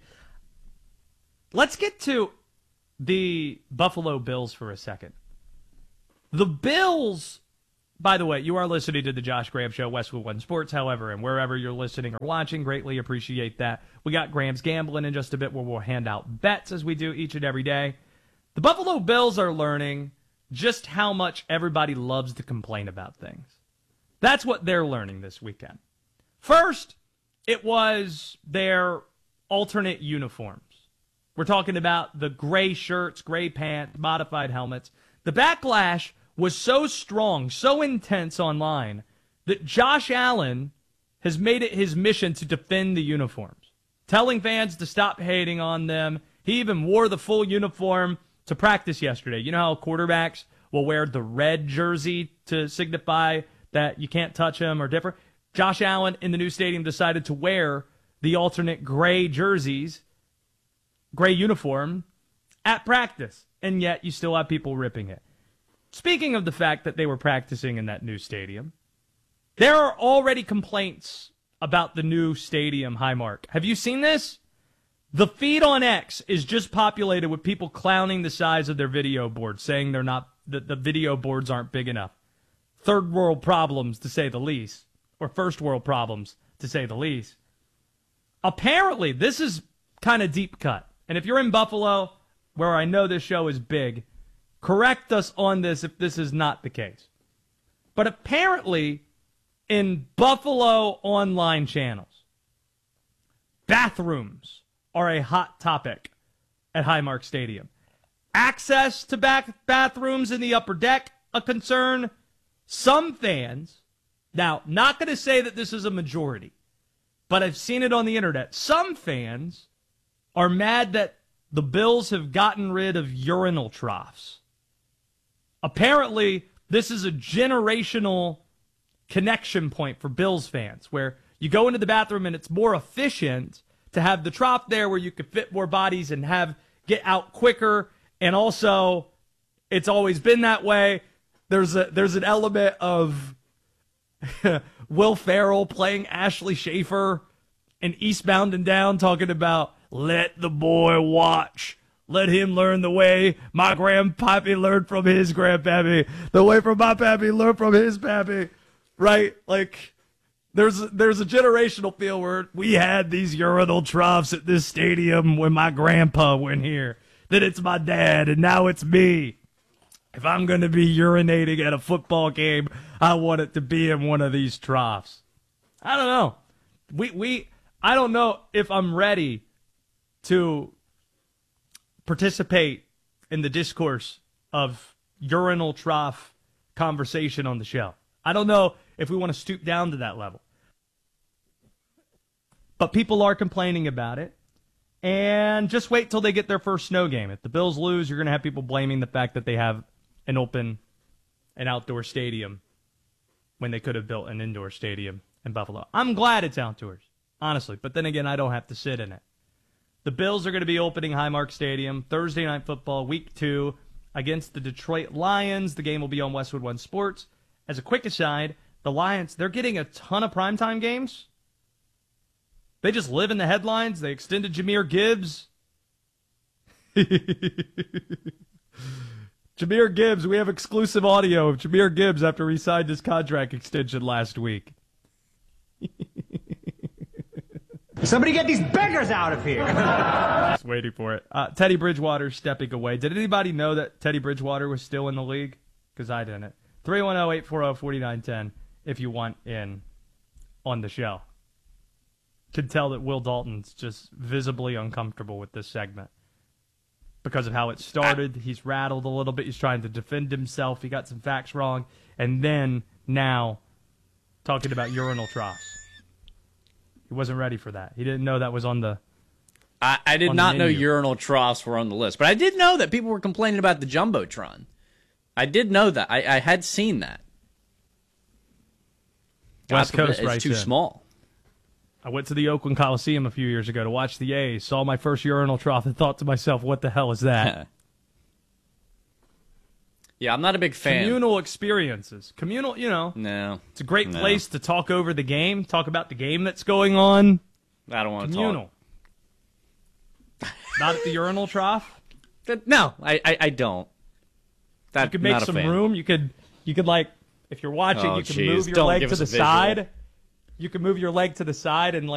Let's get to the Buffalo Bills for a second. The Bills, by the way, you are listening to the Josh Graham Show, Westwood One Sports, however, and wherever you're listening or watching, greatly appreciate that. We got Graham's Gambling in just a bit where we'll hand out bets as we do each and every day. The Buffalo Bills are learning just how much everybody loves to complain about things. That's what they're learning this weekend. First, it was their alternate uniforms. We're talking about the gray shirts, gray pants, modified helmets. The backlash was so strong, so intense online, that Josh Allen has made it his mission to defend the uniforms, telling fans to stop hating on them. He even wore the full uniform to practice yesterday. You know how quarterbacks will wear the red jersey to signify that you can't touch him or different? Josh Allen in the new stadium decided to wear the alternate gray jerseys, gray uniform, at practice, and yet you still have people ripping it. Speaking of the fact that they were practicing in that new stadium, there are already complaints about the new stadium, Highmark. Have you seen this? The feed on X is just populated with people clowning the size of their video boards, saying they're not, the video boards aren't big enough. Third world problems, to say the least, or first world problems, to say the least. Apparently, this is kind of deep cut. And if you're in Buffalo, where I know this show is big, correct us on this if this is not the case. But apparently, in Buffalo online channels, bathrooms are a hot topic at Highmark Stadium. Access to bathrooms in the upper deck, a concern. Some fans, now, not going to say that this is a majority, but I've seen it on the internet. Some fans are mad that the Bills have gotten rid of urinal troughs. Apparently, this is a generational connection point for Bills fans, where you go into the bathroom and it's more efficient to have the trough there where you could fit more bodies and get out quicker. And also, it's always been that way. There's an element of Will Ferrell playing Ashley Schaefer in Eastbound and Down, talking about let the boy watch. Let him learn the way my grandpappy learned from his grandpappy. The way from my pappy learned from his pappy. Right? Like, there's a generational feel where we had these urinal troughs at this stadium when my grandpa went here. Then it's my dad, and now it's me. If I'm going to be urinating at a football game, I want it to be in one of these troughs. I don't know. I don't know if I'm ready to participate in the discourse of urinal trough conversation on the show. I don't know if we want to stoop down to that level. But people are complaining about it. And just wait till they get their first snow game. If the Bills lose, you're going to have people blaming the fact that they have an outdoor stadium when they could have built an indoor stadium in Buffalo. I'm glad it's outdoors, honestly. But then again, I don't have to sit in it. The Bills are going to be opening Highmark Stadium Thursday Night Football, Week 2, against the Detroit Lions. The game will be on Westwood One Sports. As a quick aside, the Lions, they're getting a ton of primetime games. They just live in the headlines. They extended Jahmyr Gibbs. Jahmyr Gibbs, we have exclusive audio of Jahmyr Gibbs after he signed his contract extension last week. Somebody get these beggars out of here. Just waiting for it. Teddy Bridgewater stepping away. Did anybody know that Teddy Bridgewater was still in the league? Because I didn't. 310-840-4910 if you want in on the show. Can tell that Will Dalton's just visibly uncomfortable with this segment. Because of how it started, he's rattled a little bit. He's trying to defend himself. He got some facts wrong. And then, now, talking about urinal troughs. He wasn't ready for that. He didn't know that was on the. I did not know urinal troughs were on the list, but I did know that people were complaining about the Jumbotron. I did know that. I had seen that. West Coast, it's right? too small. I went to the Oakland Coliseum a few years ago to watch the A's, saw my first urinal trough, and thought to myself, what the hell is that? Yeah, I'm not a big fan. Communal experiences. Communal, No. It's a great place to talk over the game, talk about the game that's going on. I don't want to Communal. Not at the urinal trough? No, I don't. You could make some room. You could like, if you're watching, you can move your Don't leg give to us the a visual. side. You can move your leg to the side and like